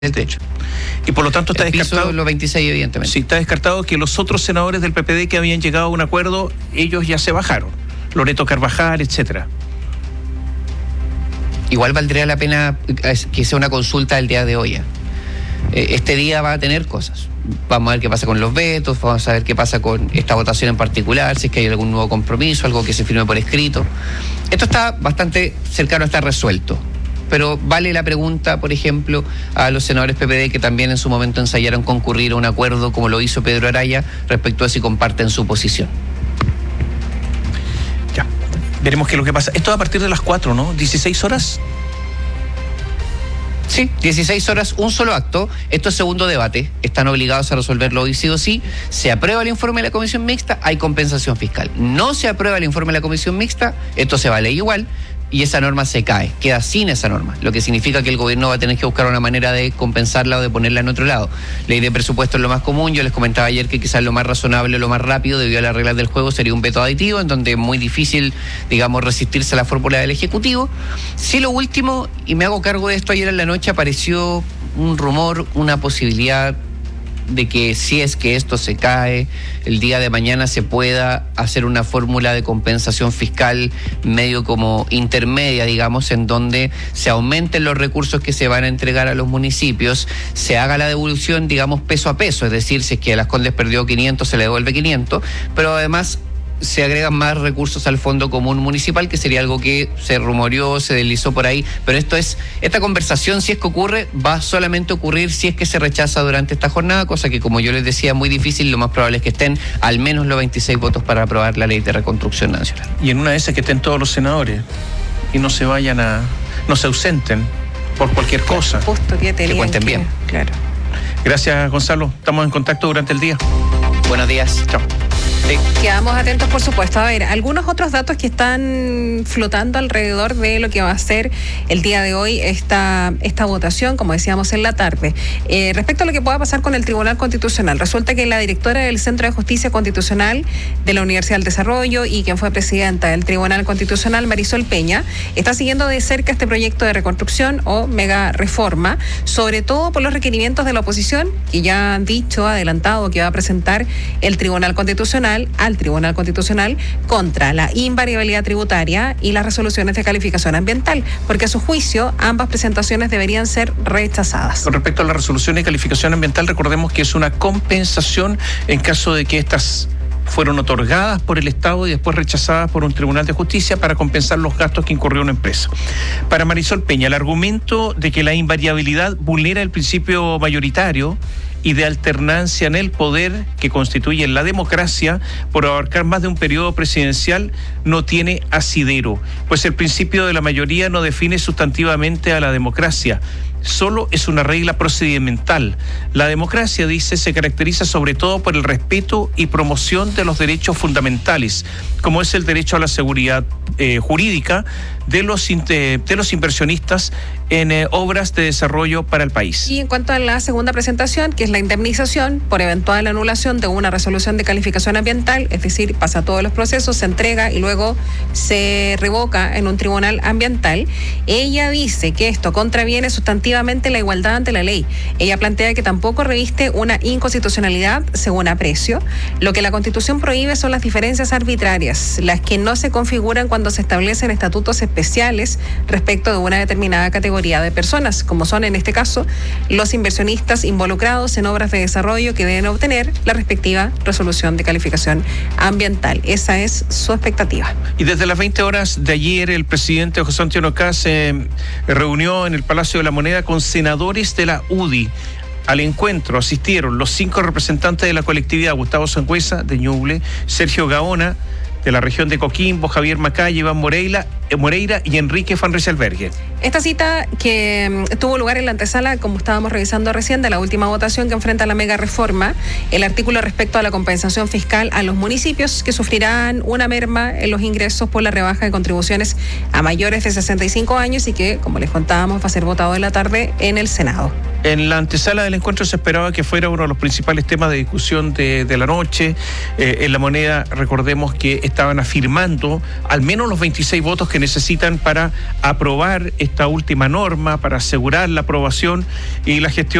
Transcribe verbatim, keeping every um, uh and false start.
el techo. Y por lo tanto está el piso, descartado. Los veintiséis, evidentemente. Sí, está descartado que los otros senadores del P P D que habían llegado a un acuerdo, ellos ya se bajaron. Loreto Carvajal, etcétera. Igual valdría la pena que sea una consulta el día de hoy. ¿eh? Este día va a tener cosas. Vamos a ver qué pasa con los vetos, vamos a ver qué pasa con esta votación en particular, si es que hay algún nuevo compromiso, algo que se firme por escrito. Esto está bastante cercano a estar resuelto. Pero vale la pregunta, por ejemplo, a los senadores P P D que también en su momento ensayaron concurrir a un acuerdo como lo hizo Pedro Araya respecto a si comparten su posición. Ya, veremos qué es lo que pasa. Esto a partir de las cuatro, ¿no? ¿dieciséis horas? Sí, dieciséis horas, un solo acto. Esto es segundo debate. Están obligados a resolverlo hoy sí o sí. Se aprueba el informe de la Comisión Mixta, hay compensación fiscal. No se aprueba el informe de la Comisión Mixta, esto se va a ley igual. Y esa norma se cae, queda sin esa norma, lo que significa que el gobierno va a tener que buscar una manera de compensarla o de ponerla en otro lado. Ley de presupuesto es lo más común, yo les comentaba ayer que quizás lo más razonable, lo más rápido, debido a las reglas del juego, sería un veto aditivo, en donde es muy difícil, digamos, resistirse a la fórmula del Ejecutivo. Sí, lo último, y me hago cargo de esto, ayer en la noche apareció un rumor, una posibilidad de que si es que esto se cae, el día de mañana se pueda hacer una fórmula de compensación fiscal medio como intermedia, digamos, en donde se aumenten los recursos que se van a entregar a los municipios, se haga la devolución, digamos, peso a peso, es decir, si es que Las Condes perdió quinientos, se le devuelve quinientos, pero además se agregan más recursos al Fondo Común Municipal, que sería algo que se rumoreó, se deslizó por ahí, pero esto es, esta conversación, si es que ocurre, va solamente a ocurrir si es que se rechaza durante esta jornada, cosa que, como yo les decía, muy difícil. Lo más probable es que estén al menos los veintiséis votos para aprobar la Ley de Reconstrucción Nacional. Y en una de esas que estén todos los senadores y no se vayan a, no se ausenten por cualquier cosa. Justo que tenían que cuenten que, bien. Claro. Gracias, Gonzalo. Estamos en contacto durante el día. Buenos días. Chao. Sí. Quedamos atentos, por supuesto. A ver, algunos otros datos que están flotando alrededor de lo que va a ser el día de hoy esta, esta votación, como decíamos en la tarde. Eh, respecto a lo que pueda pasar con el Tribunal Constitucional, resulta que la directora del Centro de Justicia Constitucional de la Universidad del Desarrollo y quien fue presidenta del Tribunal Constitucional, Marisol Peña, está siguiendo de cerca este proyecto de reconstrucción o mega reforma, sobre todo por los requerimientos de la oposición, que ya han dicho, adelantado, que va a presentar el Tribunal Constitucional al Tribunal Constitucional contra la invariabilidad tributaria y las resoluciones de calificación ambiental, porque a su juicio ambas presentaciones deberían ser rechazadas. Con respecto a la resolución de calificación ambiental, recordemos que es una compensación en caso de que estas fueron otorgadas por el Estado y después rechazadas por un tribunal de justicia para compensar los gastos que incurrió una empresa. Para Marisol Peña, el argumento de que la invariabilidad vulnera el principio mayoritario y de alternancia en el poder que constituye la democracia por abarcar más de un periodo presidencial no tiene asidero, pues el principio de la mayoría no define sustantivamente a la democracia, solo es una regla procedimental. La democracia, dice, se caracteriza sobre todo por el respeto y promoción de los derechos fundamentales, como es el derecho a la seguridad eh, jurídica de los, de, de los inversionistas en eh, obras de desarrollo para el país. Y en cuanto a la segunda presentación, que es la indemnización por eventual anulación de una resolución de calificación ambiental, es decir, pasa todos los procesos, se entrega y luego se revoca en un tribunal ambiental, ella dice que esto contraviene sustantivamente la igualdad ante la ley. Ella plantea que tampoco reviste una inconstitucionalidad según aprecio. Lo que la Constitución prohíbe son las diferencias arbitrarias, las que no se configuran cuando se establecen estatutos especiales respecto de una determinada categoría de personas, como son en este caso los inversionistas involucrados en obras de desarrollo que deben obtener la respectiva resolución de calificación ambiental. Esa es su expectativa. Y desde las veinte horas de ayer, el presidente José Antonio Kast se reunió en el Palacio de la Moneda con senadores de la U D I. Al encuentro asistieron los cinco representantes de la colectividad: Gustavo Sangüesa, de Ñuble, Sergio Gaona, de la región de Coquimbo, Javier Macaya, Iván Moreira, Moreira y Enrique Van Rysselberghe. Esta cita que tuvo lugar en la antesala, como estábamos revisando recién, de la última votación que enfrenta la mega reforma, el artículo respecto a la compensación fiscal a los municipios que sufrirán una merma en los ingresos por la rebaja de contribuciones a mayores de sesenta y cinco años y que, como les contábamos, va a ser votado en la tarde en el Senado. En la antesala del encuentro se esperaba que fuera uno de los principales temas de discusión de, de la noche. Eh, en la Moneda, recordemos que estaban afirmando al menos los veintiséis votos que necesitan para aprobar esta última norma, para asegurar la aprobación y la gestión